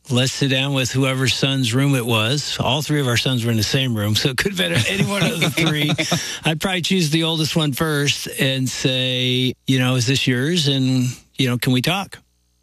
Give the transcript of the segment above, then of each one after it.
let's sit down with whoever's son's room it was. All three of our sons were in the same room, so it could have been any one of the three. I'd probably choose the oldest one first and say, is this yours? And, can we talk?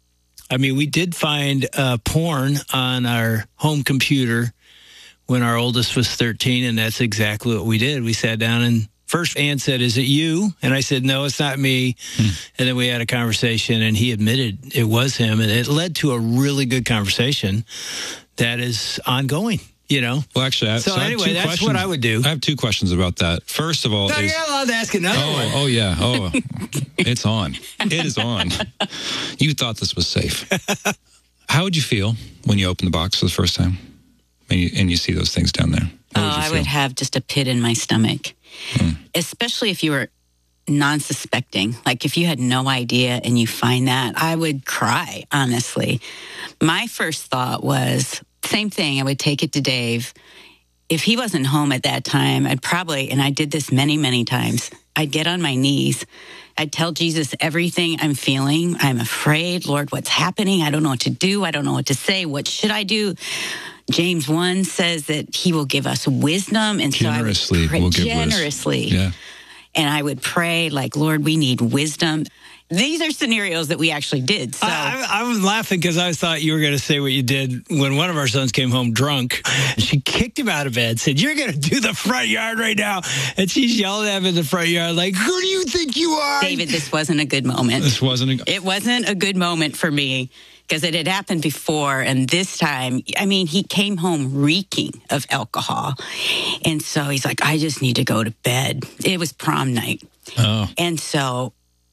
I mean, we did find porn on our home computer when our oldest was 13, and that's exactly what we did. We sat down and first Ann said, "Is it you?" And I said, "No, it's not me." And then we had a conversation, and he admitted it was him. And it led to a really good conversation that is ongoing, Well, actually, that's questions. What I would do. I have two questions about that. First of all, you're not allowed to ask another one. Oh, yeah. Oh, it's on. It is on. You thought this was safe. How would you feel when you opened the box for the first time and you see those things down there? I would have just a pit in my stomach. Especially if you were non-suspecting. Like if you had no idea and you find that, I would cry, honestly. My first thought was, same thing, I would take it to Dave. If he wasn't home at that time, I'd probably, and I did this many, many times, I'd get on my knees. I'd tell Jesus everything I'm feeling. I'm afraid. Lord, what's happening? I don't know what to do. I don't know what to say. What should I do? James 1 says that he will give us wisdom. And generously, so I would pray, will give generously. Yeah. And I would pray like, Lord, we need wisdom. These are scenarios that we actually did. So I'm laughing because I thought you were going to say what you did when one of our sons came home drunk. She kicked him out of bed, said, "You're going to do the front yard right now." And she's yelling at him in the front yard like, "Who do you think you are?" David, this wasn't a good moment. It wasn't a good moment for me. Because it had happened before, and this time, he came home reeking of alcohol. And so he's like, "I just need to go to bed." It was prom night. Oh. And so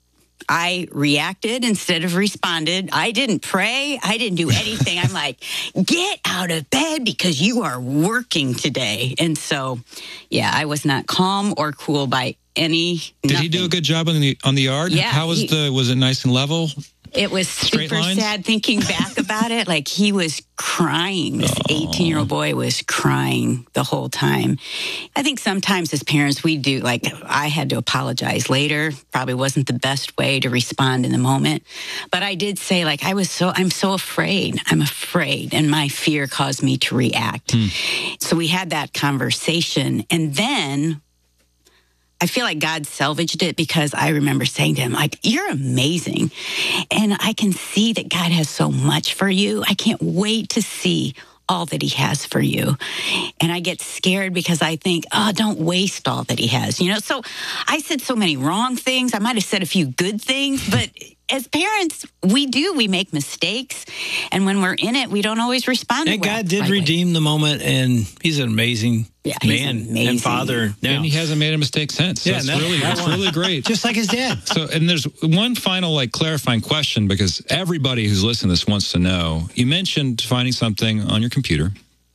I reacted instead of responded. I didn't pray. I didn't do anything. I'm like, "Get out of bed because you are working today." And so, I was not calm or cool by any. Did he do a good job on the yard? Yeah. How was was it nice and level? It was super sad thinking back about it. Like he was crying. This 18-year-old boy was crying the whole time. I think sometimes as parents we do, like I had to apologize later. Probably wasn't the best way to respond in the moment. But I did say like I'm so afraid. I'm afraid. And my fear caused me to react. So we had that conversation. And then I feel like God salvaged it because I remember saying to him, like, "You're amazing. And I can see that God has so much for you. I can't wait to see all that he has for you." And I get scared because I think, don't waste all that he has. So I said so many wrong things. I might have said a few good things, but as parents, we make mistakes. And when we're in it, we don't always respond. And God did redeem the moment, and he's an amazing man and father now. And he hasn't made a mistake since. Yeah, that's really great. Just like his dad. So, and there's one final clarifying question because everybody who's listening to this wants to know. You mentioned finding something on your computer,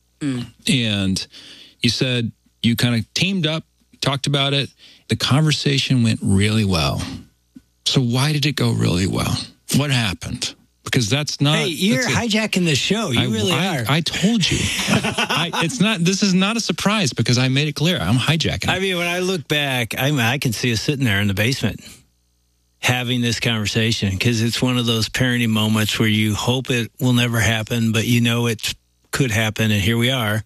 and you said you kind of teamed up, talked about it. The conversation went really well. So why did it go really well? What happened? Because that's not... Hey, you're hijacking the show. You really are. I told you. This is not a surprise because I made it clear. I'm hijacking. I mean, when I look back, I can see us sitting there in the basement having this conversation because it's one of those parenting moments where you hope it will never happen, but it could happen, and here we are.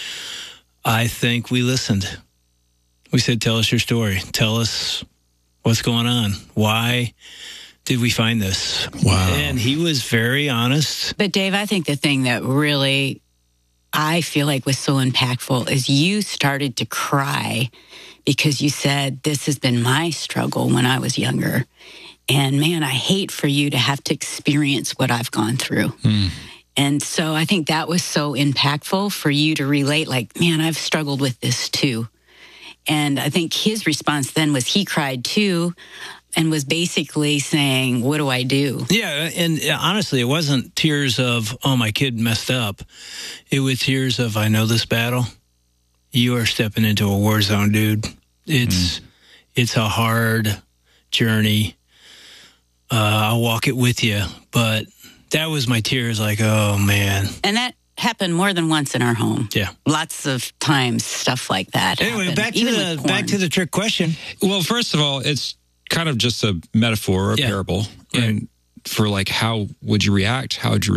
I think we listened. We said, "Tell us your story. Tell us what's going on. Why did we find this?" Wow. And he was very honest. But Dave, I think the thing that really I feel like was so impactful is you started to cry because you said, "This has been my struggle when I was younger. And man, I hate for you to have to experience what I've gone through." And so I think that was so impactful for you to relate, like, "Man, I've struggled with this too." And I think his response then was he cried too and was basically saying, "What do I do?" Yeah, and honestly, it wasn't tears of, "Oh, my kid messed up." It was tears of, "I know this battle. You are stepping into a war zone, dude. It's a hard journey. I'll walk it with you." But that was my tears like, oh, man. And that happened more than once in our home. Yeah. Lots of times stuff like that Anyway, happened. back to the trick question. Well, first of all, it's kind of just a metaphor or a parable. And for how would you react? How would you